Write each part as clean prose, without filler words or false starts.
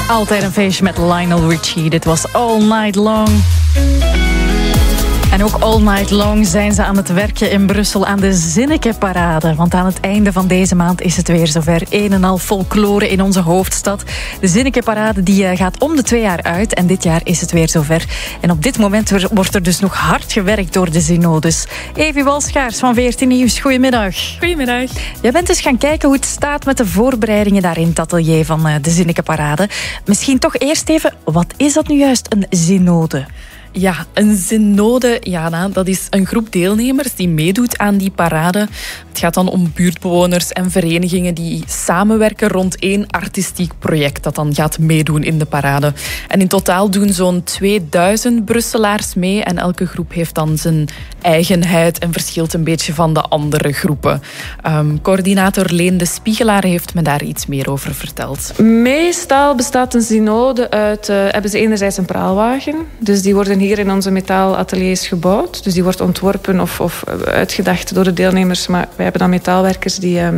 Altijd een feestje met Lionel Richie. Dit was All Night Long. En ook all night long zijn ze aan het werken in Brussel aan de Zinneke-parade. Want aan het einde van deze maand is het weer zover. Een en al folklore in onze hoofdstad. De Zinneke-parade die gaat om de 2 jaar uit. En dit jaar is het weer zover. En op dit moment wordt er dus nog hard gewerkt door de synodes. Evie Walschaars van 14 Nieuws, goedemiddag. Goedemiddag. Jij bent dus gaan kijken hoe het staat met de voorbereidingen daar in het atelier van de Zinneke-parade. Misschien toch eerst even, wat is dat nu juist, een synode? Ja, een synode, Jana, dat is een groep deelnemers die meedoet aan die parade. Het gaat dan om buurtbewoners en verenigingen die samenwerken rond 1 artistiek project dat dan gaat meedoen in de parade. En in totaal doen zo'n 2000 Brusselaars mee en elke groep heeft dan zijn eigenheid en verschilt een beetje van de andere groepen. Coördinator Leen de Spiegelaar heeft me daar iets meer over verteld. Meestal bestaat een synode uit, hebben ze enerzijds een praalwagen, dus die worden hier in onze metaalateliers gebouwd. Dus die wordt ontworpen of uitgedacht door de deelnemers. Maar wij hebben dan metaalwerkers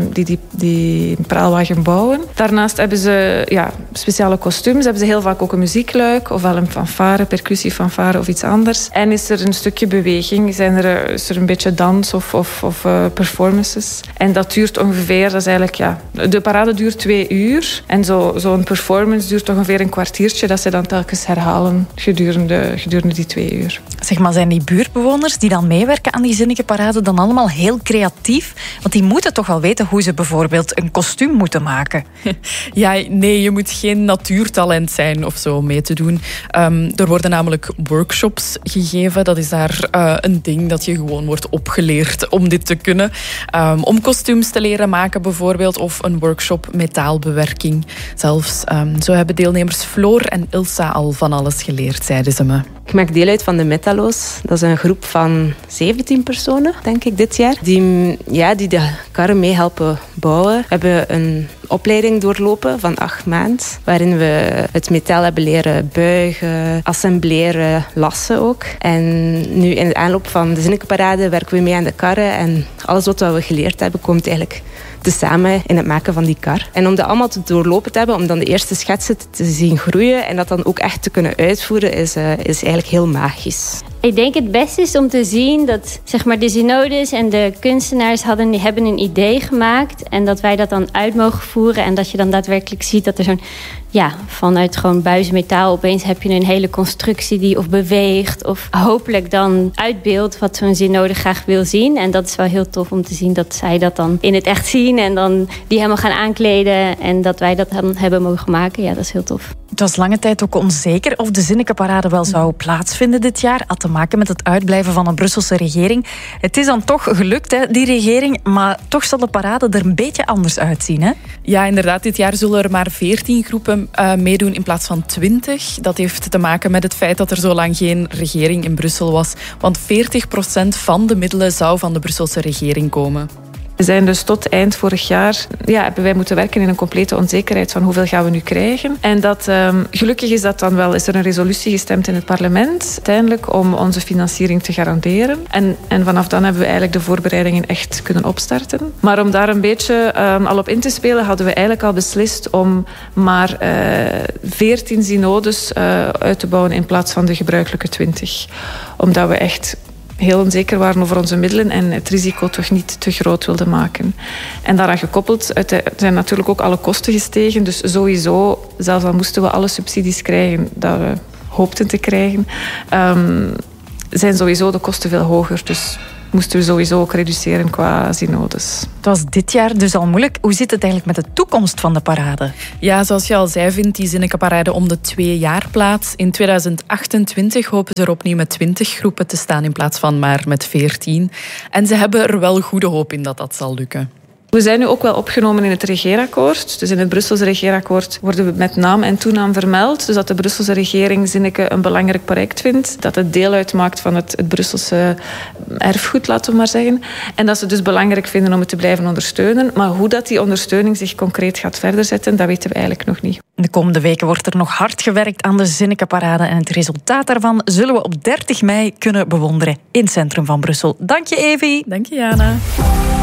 die praalwagen bouwen. Daarnaast hebben ze speciale kostuums. Hebben ze heel vaak ook een muziekluik. Ofwel een fanfare, percussiefanfare of iets anders. En is er een stukje beweging. Is er een beetje dans of performances. En dat duurt ongeveer, dat is eigenlijk, de parade duurt 2 uur. En zo'n performance duurt ongeveer een kwartiertje. Dat ze dan telkens herhalen gedurende die 2 uur. Zeg maar, zijn die buurtbewoners die dan meewerken aan die Zinneke-parade dan allemaal heel creatief? Want die moeten toch wel weten hoe ze bijvoorbeeld een kostuum moeten maken. Ja, nee, je moet geen natuurtalent zijn of zo om mee te doen. Er worden namelijk workshops gegeven. Dat is daar een ding dat je gewoon wordt opgeleerd om dit te kunnen. Om kostuums te leren maken bijvoorbeeld, of een workshop metaalbewerking zelfs. Zo hebben deelnemers Floor en Ilsa al van alles geleerd, zeiden ze me. Ik maak deel uit van de Metalos. Dat is een groep van 17 personen, denk ik, dit jaar. Die de karren mee helpen bouwen. We hebben een opleiding doorlopen van 8 maanden. Waarin we het metaal hebben leren buigen, assembleren, lassen ook. En nu in de aanloop van de Zinneke-parade werken we mee aan de karren. En alles wat we geleerd hebben, komt eigenlijk samen in het maken van die kar. En om dat allemaal te doorlopen te hebben, om dan de eerste schetsen te zien groeien en dat dan ook echt te kunnen uitvoeren, is eigenlijk heel magisch. Ik denk het beste is om te zien dat de synodes en de kunstenaars hebben een idee gemaakt en dat wij dat dan uit mogen voeren en dat je dan daadwerkelijk ziet dat er vanuit gewoon buizen metaal opeens heb je een hele constructie die of beweegt of hopelijk dan uitbeeldt wat zo'n synode graag wil zien. En dat is wel heel tof om te zien dat zij dat dan in het echt zien en dan die helemaal gaan aankleden en dat wij dat dan hebben mogen maken. Ja, dat is heel tof. Het was lange tijd ook onzeker of de Zinneke-parade wel zou plaatsvinden dit jaar. Had te maken met het uitblijven van een Brusselse regering. Het is dan toch gelukt, hè, die regering, maar toch zal de parade er een beetje anders uitzien, hè? Ja, inderdaad. Dit jaar zullen er maar 14 groepen meedoen in plaats van 20. Dat heeft te maken met het feit dat er zo lang geen regering in Brussel was. Want 40% van de middelen zou van de Brusselse regering komen. We zijn dus tot eind vorig jaar hebben wij moeten werken in een complete onzekerheid van hoeveel gaan we nu krijgen. En dat, gelukkig is er een resolutie gestemd in het parlement uiteindelijk om onze financiering te garanderen. En vanaf dan hebben we eigenlijk de voorbereidingen echt kunnen opstarten. Maar om daar een beetje al op in te spelen hadden we eigenlijk al beslist om maar 14 synodes uit te bouwen in plaats van de gebruikelijke 20. Omdat we echt heel onzeker waren over onze middelen en het risico toch niet te groot wilden maken. En daaraan gekoppeld zijn natuurlijk ook alle kosten gestegen. Dus sowieso, zelfs al moesten we alle subsidies krijgen dat we hoopten te krijgen, zijn sowieso de kosten veel hoger. Dus moesten we sowieso ook reduceren qua synodes. Het was dit jaar dus al moeilijk. Hoe zit het eigenlijk met de toekomst van de parade? Ja, zoals je al zei, vindt die Zinneke-parade om de 2 jaar plaats. In 2028 hopen ze er opnieuw met 20 groepen te staan in plaats van maar met 14. En ze hebben er wel goede hoop in dat dat zal lukken. We zijn nu ook wel opgenomen in het regeerakkoord. Dus in het Brusselse regeerakkoord worden we met naam en toenaam vermeld. Dus dat de Brusselse regering Zinneke een belangrijk project vindt. Dat het deel uitmaakt van het Brusselse erfgoed, laten we maar zeggen. En dat ze dus belangrijk vinden om het te blijven ondersteunen. Maar hoe dat die ondersteuning zich concreet gaat verder zetten, dat weten we eigenlijk nog niet. De komende weken wordt er nog hard gewerkt aan de Zinneke-parade. En het resultaat daarvan zullen we op 30 mei kunnen bewonderen in het centrum van Brussel. Dank je, Evie. Dank je, Jana.